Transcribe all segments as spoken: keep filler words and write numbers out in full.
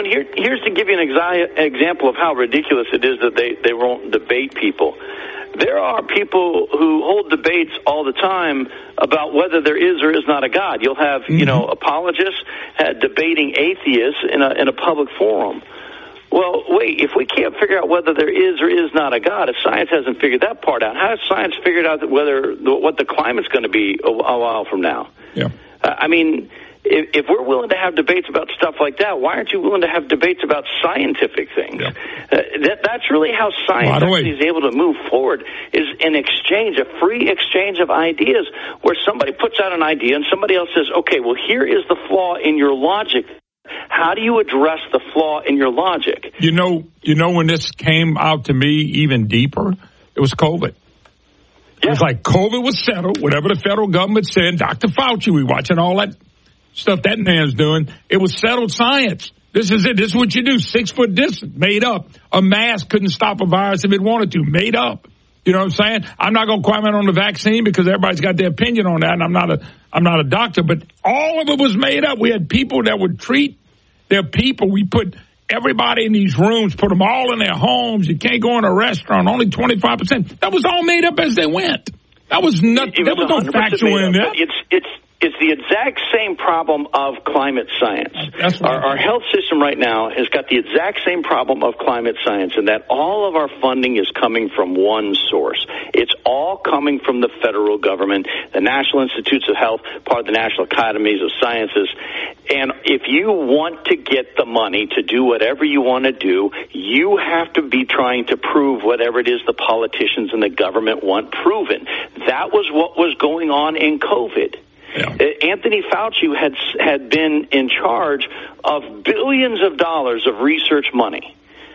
and here, here's to give you an exi- example of how ridiculous it is that they, they won't debate people. There are people who hold debates all the time about whether there is or is not a God. You'll have, mm-hmm. you know, apologists uh, debating atheists in a, in a public forum. Well, wait, if we can't figure out whether there is or is not a God, if science hasn't figured that part out, how has science figured out that whether what the climate's going to be a, a while from now? Yeah. Uh, I mean, if, if we're willing to have debates about stuff like that, why aren't you willing to have debates about scientific things? Yeah. Uh, that, that's really how science actually is able to move forward, is an exchange, a free exchange of ideas, where somebody puts out an idea and somebody else says, okay, well, here is the flaw in your logic. How do you address the flaw in your logic? You know, you know when this came out to me even deeper, it was COVID. Yeah. It was like COVID was settled, whatever the federal government said. Doctor Fauci, we watching all that stuff that man's doing. It was settled science. This is it. This is what you do. Six foot distance, made up. A mask couldn't stop a virus if it wanted to, made up. You know what I'm saying? I'm not going to comment on the vaccine because everybody's got their opinion on that, and I'm not a I'm not a doctor, but all of it was made up. We had people that would treat their people. We put everybody in these rooms, put them all in their homes. You can't go in a restaurant, only twenty-five percent. That was all made up as they went. That was not, there was no factual in that. It's, it's, It's the exact same problem of climate science. That's right. Our, our health system right now has got the exact same problem of climate science, in that all of our funding is coming from one source. It's all coming from the federal government, the National Institutes of Health, part of the National Academies of Sciences. And if you want to get the money to do whatever you want to do, you have to be trying to prove whatever it is the politicians and the government want proven. That was what was going on in COVID. Yeah. Anthony Fauci had had been in charge of billions of dollars of research money.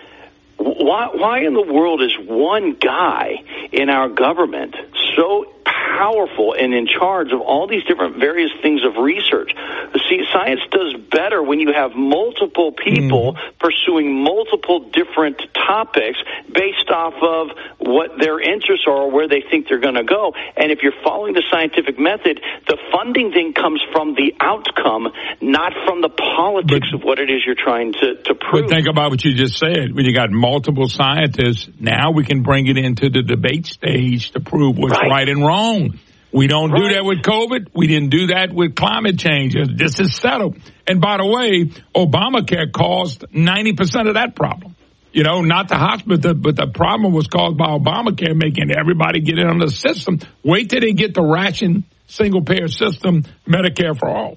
Why, why in the world is one guy in our government so powerful and in charge of all these different various things of research? See, science does better when you have multiple people mm. pursuing multiple different topics based off of what their interests are or where they think they're going to go. And if you're following the scientific method, the funding then comes from the outcome, not from the politics but, of what it is you're trying to, to prove. But think about what you just said. When you got multiple scientists, now we can bring it into the debate stage to prove what's right, right and wrong. We don't right. do that with COVID. We didn't do that with climate change. This is settled. And by the way, Obamacare caused ninety percent of that problem. You know, not the hospital, but the problem was caused by Obamacare, making everybody get in on the system. Wait till they get the ration single-payer system, Medicare for all.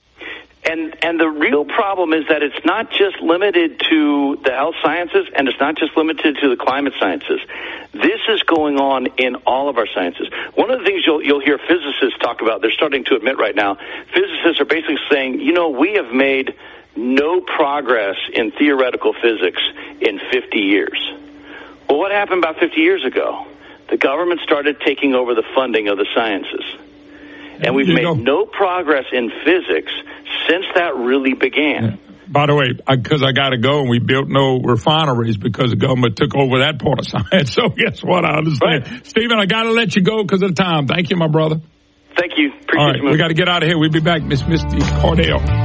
And and the real problem is that it's not just limited to the health sciences, and it's not just limited to the climate sciences. This is going on in all of our sciences. One of the things you'll you'll hear physicists talk about, they're starting to admit right now, physicists are basically saying, you know, we have made no progress in theoretical physics in fifty years. Well, what happened about fifty years ago? The government started taking over the funding of the sciences. And we've made go. no progress in physics since that really began. Yeah. By the way, because I, I got to go, and we built no refineries because the government took over that part of science. So guess what? I understand. Right. Stephen, I got to let you go because of the time. Thank you, my brother. Thank you. Appreciate All right, you. We got to get out of here. We'll be back, Miss Misty Cordell.